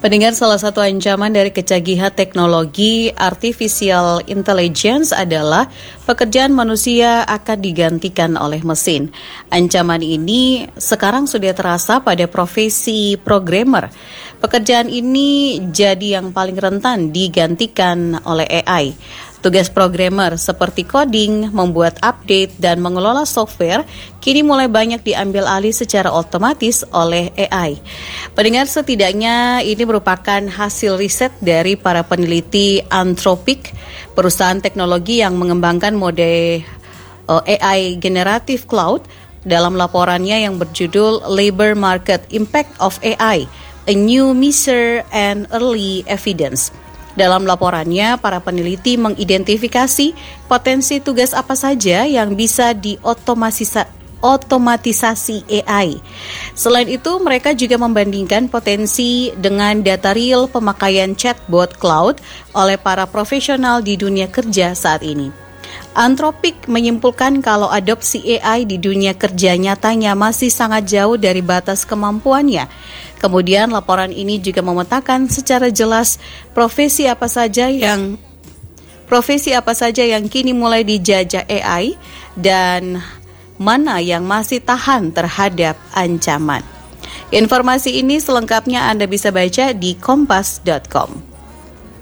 Pendengar, salah satu ancaman dari kecanggihan teknologi artificial intelligence adalah pekerjaan manusia akan digantikan oleh mesin. Ancaman ini sekarang sudah terasa pada profesi programmer. Pekerjaan ini jadi yang paling rentan digantikan oleh AI. Tugas programmer seperti coding, membuat update, dan mengelola software kini mulai banyak diambil alih secara otomatis oleh AI. Pendengar, setidaknya ini merupakan hasil riset dari para peneliti Anthropic, perusahaan teknologi yang mengembangkan mode AI Generative Cloud, dalam laporannya yang berjudul Labor Market Impact of AI, A New Measure and Early Evidence. Dalam laporannya, para peneliti mengidentifikasi potensi tugas apa saja yang bisa otomatisasi AI. Selain itu, mereka juga membandingkan potensi dengan data real pemakaian chatbot cloud oleh para profesional di dunia kerja saat ini. Anthropic menyimpulkan kalau adopsi AI di dunia kerja nyatanya masih sangat jauh dari batas kemampuannya. Kemudian laporan ini juga memetakan secara jelas profesi apa saja yang kini mulai dijajah AI dan mana yang masih tahan terhadap ancaman. Informasi ini selengkapnya Anda bisa baca di kompas.com.